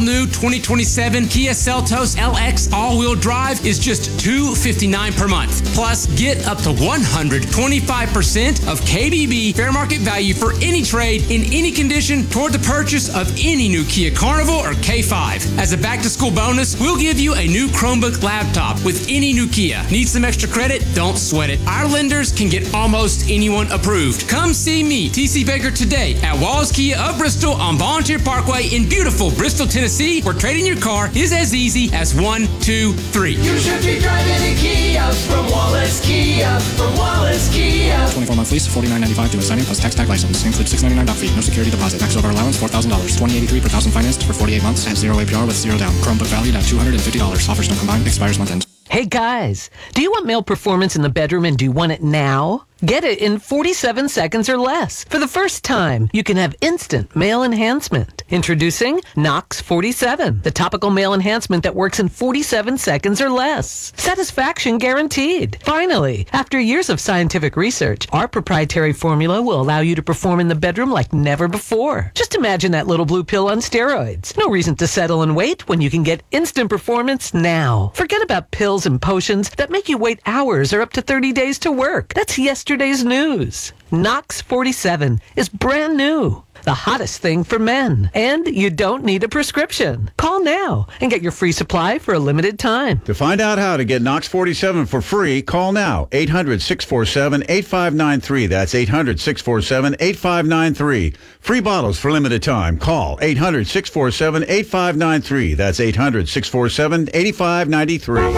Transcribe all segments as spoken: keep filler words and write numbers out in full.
all-new twenty twenty-seven Kia Seltos L X all-wheel drive is just two hundred fifty-nine dollars per month. Plus, get up to one hundred twenty-five percent of K B B fair market value for any trade in any condition toward the purchase of any new Kia Carnival or K five. As a back-to-school bonus, we'll give you a new Chromebook laptop with any new Kia. Need some extra credit? Don't sweat it. Our lenders can get almost anyone approved. Come see me, T C Baker, today at Wallace Kia of Bristol on Volunteer Parkway in beautiful Bristol, Tennessee, where trading your car is as easy as one, two, three. You should be driving a Kia from Wallace Kia, from Wallace Kia. twenty-four month lease, forty-nine ninety-five to assigning plus tax tag license. Includes six ninety-nine doc fee, no security deposit. Max over allowance four thousand dollars. twenty eighty-three per thousand financed for forty-eight months at zero A P R with zero down. Chromebook valued at two hundred fifty dollars. Offers no combined. Expires month end. Hey guys, do you want male performance in the bedroom and do you want it now? Get it in forty-seven seconds or less. For the first time, you can have instant male enhancement. Introducing Nox forty-seven, the topical male enhancement that works in forty-seven seconds or less. Satisfaction guaranteed. Finally, after years of scientific research, our proprietary formula will allow you to perform in the bedroom like never before. Just imagine that little blue pill on steroids. No reason to settle and wait when you can get instant performance now. Forget about pills and potions that make you wait hours or up to thirty days to work. That's yesterday's news. Nox forty-seven is brand new. The hottest thing for men. And you don't need a prescription. Call now and get your free supply for a limited time. To find out how to get Nox forty-seven for free, call now. eight hundred, six four seven, eight five nine three. That's eight hundred, six four seven, eight five nine three. Free bottles for limited time. Call eight hundred, six four seven, eight five nine three. That's eight hundred, six four seven, eight five nine three.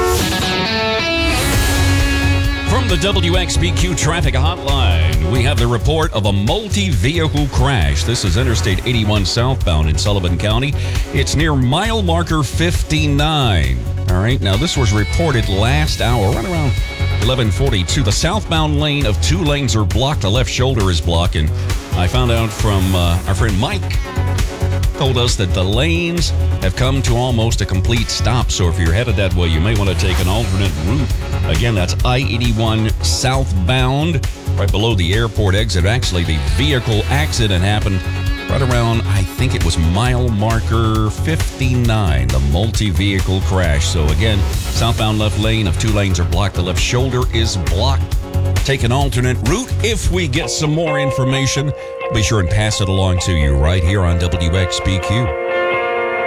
From the W X B Q Traffic Hotline, we have the report of a multi-vehicle crash. This is Interstate eighty-one southbound in Sullivan County. It's near mile marker fifty-nine. All right, now this was reported last hour, right around eleven forty-two. The southbound lane of two lanes are blocked. The left shoulder is blocked, and I found out from uh, our friend Mike, told us that the lanes have come to almost a complete stop. So if you're headed that way, you may want to take an alternate route. Again, that's I eighty-one southbound, right below the airport exit. Actually, the vehicle accident happened right around, I think it was mile marker fifty-nine, the multi-vehicle crash. So again, southbound left lane of two lanes are blocked. The left shoulder is blocked. Take an alternate route. If we get some more information, be sure and pass it along to you right here on W X B Q.